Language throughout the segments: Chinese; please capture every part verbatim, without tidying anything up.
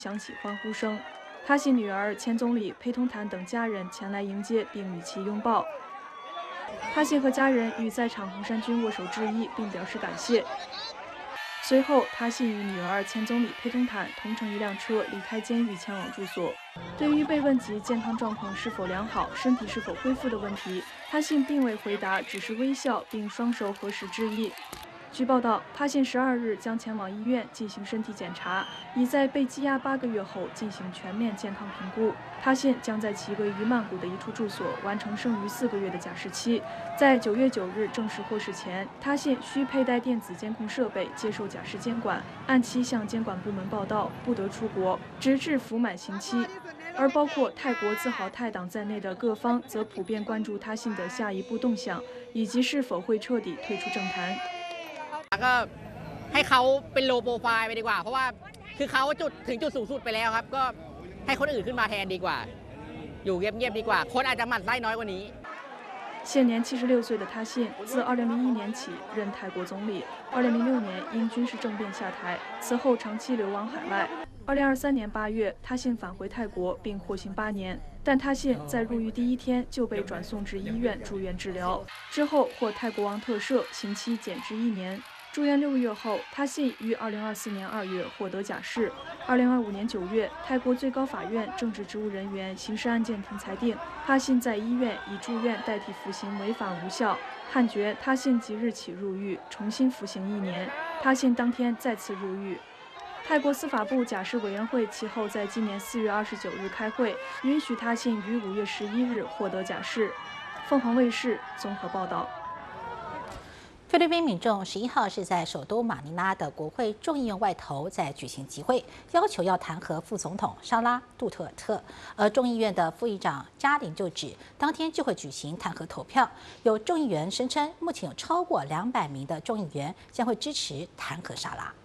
响起欢呼声。他信女儿、前总理裴同坦等家人前来迎接并与其拥抱。他信和家人与在场红衫军握手致意，并表示感谢。随后，他信与女儿、前总理裴同坦同乘一辆车离开监狱，前往住所。对于被问及健康状况是否良好、身体是否恢复的问题，他信并未回答，只是微笑并双手合十致意。据报道，他信十二日将前往医院进行身体检查，以在被羁押八个月后进行全面健康评估。他信将在其位于曼谷的一处住所完成剩余四个月的假释期。在九月九日正式获释前，他信需佩戴电子监控设备接受假释监管，按期向监管部门报到，不得出国，直至服满刑期。而包括泰国自豪泰党在内的各方则普遍关注他信的下一步动向，以及是否会彻底退出政坛。 ก็ให้เขาเป็นโลโปรไฟล์ไปดีกว่าเพราะว่าคือเขาจุดถึงจุดสูงสุดไปแล้วครับก็ให้คนอื่นขึ้นมาแทนดีกว่าอยู่เงียบๆดีกว่าคนอาจจะหมั่นไส้น้อยกว่านี้现年七十六岁的他信，自二零零一年起任泰国总理，二零零六年因军事政变下台，此后长期流亡海外。二零二三年八月，他信返回泰国并获刑八年，但他信在入狱第一天就被转送至医院住院治疗，之后获泰国王特赦，刑期减至一年。 住院六个月后，他信于二零二四年二月获得假释。二零二五年九月，泰国最高法院政治职务人员刑事案件庭裁定，他信在医院以住院代替服刑违法无效，判决他信即日起入狱，重新服刑一年。他信当天再次入狱。泰国司法部假释委员会其后在今年四月二十九日开会，允许他信于五月十一日获得假释。凤凰卫视综合报道。 菲律宾民众十一号是在首都马尼拉的国会众议院外头在举行集会，要求要弹劾副总统沙拉·杜特尔特。而众议院的副议长加林就指，当天就会举行弹劾投票。有众议员声称，目前有超过两百名的众议员将会支持弹劾沙拉。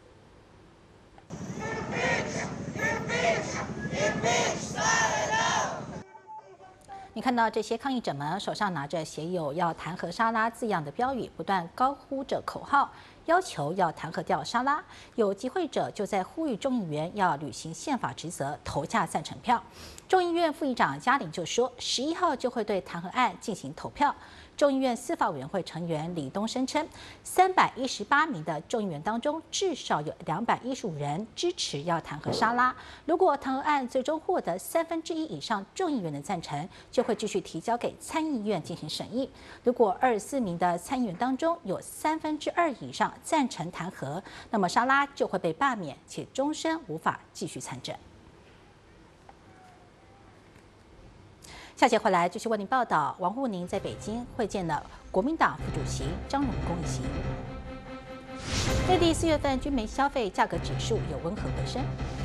你看到这些抗议者们手上拿着写有“要弹劾沙拉”字样的标语，不断高呼着口号，要求要弹劾掉沙拉。有集会者就在呼吁众议员要履行宪法职责，投下赞成票。众议院副议长加林就说，十一号就会对弹劾案进行投票。 众议院司法委员会成员李东声称，三百一十八名的众议员当中，至少有两百一十五人支持要弹劾沙拉。如果弹劾案最终获得三分之一以上众议员的赞成，就会继续提交给参议院进行审议。如果二十四名的参议员当中有三分之二以上赞成弹劾，那么沙拉就会被罢免，且终身无法继续参政。 下节回来继续为您报道。王沪宁在北京会见了国民党副主席张荣恭一行。内地四月份居民消费价格指数有温和回升。